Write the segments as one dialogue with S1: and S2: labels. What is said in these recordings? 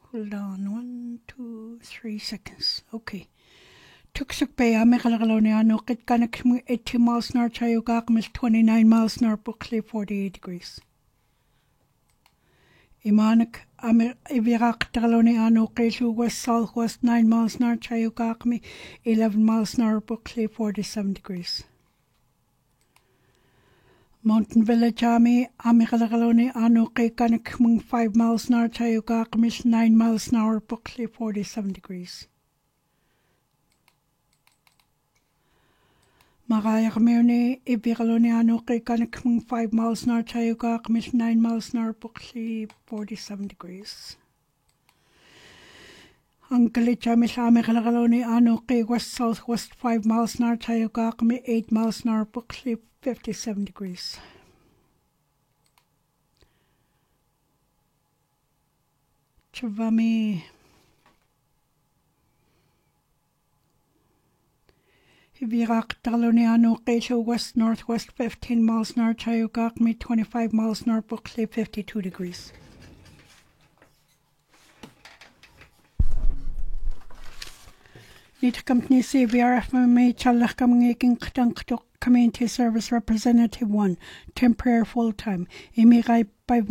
S1: Hold on, 1, 2, 3 seconds. Okay. Tuksuk Bay, Amikalagaloniano, Kitkanak 80 miles an hour, Chayogakmis 29 miles an hour, Buckley 48 degrees. Imanik, Ivirak Taloniano, Keshu West Southwest 9 miles an hour, Chayogakmi 11 miles an hour, Buckley 47 degrees. Mountain Village Army, Amikalagaloni, Anu Kekanik 5 miles an hour, Chayogakmis 9 miles an hour, Buckley 47 degrees. Maraya Mirni, Ibigaloniano, Kekanik 5 miles an hour, Chayogakmis 9 miles an hour, Buckley 47 degrees. Angalicha Amikalagaloni, Anu Ke West Southwest 5 miles an hour, Chayogakmi 8 miles an hour, Buckley 57 degrees. Chavami Hivirak Taloniano, Kesho West Northwest 15 miles an hour, Chayogakmi 25 miles an hour, Buckley 52 degrees. Nit company CVRF me Chalach Kamanging Ktanktok Community Service Representative 1, temporary full-time, Emirai by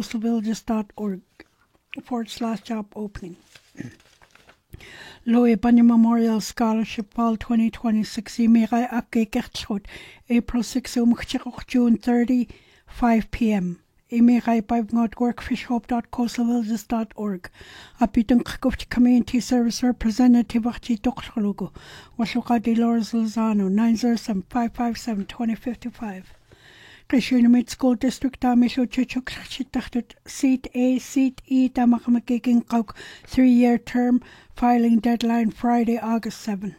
S1: coastalvillages.org/job opening. Louis Bunny Memorial Scholarship Fall 2026, Emirai Apke Gertschot, April 6, June 30, 5 p.m. Emirai by workfishhope.coastalvillages.org. Apitang Kufti Community Service Representative Achi Dokshologo, Washokadi Loris Lozano, 907-557-2055. Kishinamit School District Damisho Chichuk Chitachut, Seat A, Seat E, Damakamaking Kauk, 3-year term, filing deadline Friday, August 7.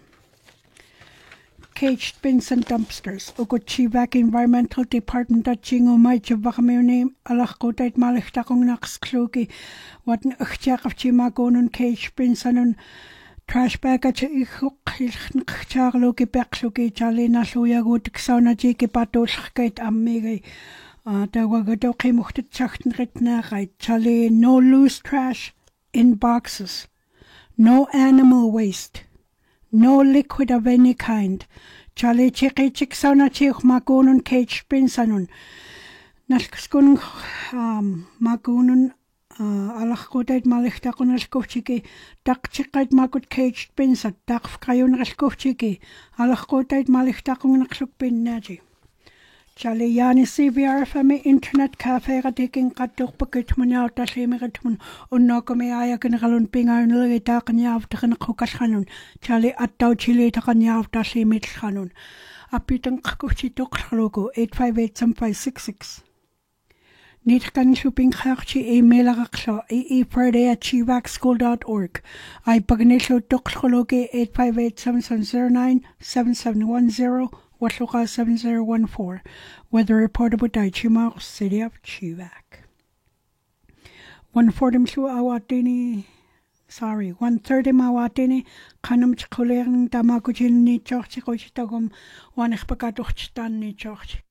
S1: Caged bins and dumpsters. Ogochivak Environmental Department at Jingo Maicha Vakamune, Alachkotait Malachtakong Naxklugi, what an Uchjak of Chimagon caged bins and trash bag at Charloki Berksuki, Jalina Shuyagut, Xana Jiki Patoshkate Amigi, Dawagadoki Muchtet Chachten Ritnerite, Charlie, no loose trash in boxes, no animal waste. No liquid of any kind. Charlie Chiki Chiksana Chik Magunun Cage Pinsanun. Nashkun Magunun Alachkodet Malichtakun Ashkovchiki. Dak Chikait Magut Cage Pinsat. Dak Fkayun Ashkovchiki. Alachkodet Malichtakun Akshuk Bin Naji. Charlie Yani CVRFM Internet Cafe Radiking Katuk Bucket Munauta Shimiratun Unokome Ayakan Galun Pinga and Lily Takanyav Takanakukashanun Charlie Attau Chile Takanyav Tashimit Hanun Apitan Kakuchi Toklogo 858-7566 Nitkan Shopping Hachi email Raksha Friday@chivakschool.org I Pagnisho Tokloge 858-7709-7710 Washoka 7014, weather report about Daichimar, City of Chivak. 130 Mawatini, Kanum Chikulerin, Damakuchin, Ni Chorchikochitagum, 1 Ekpakatuchtan, Ni Chorch.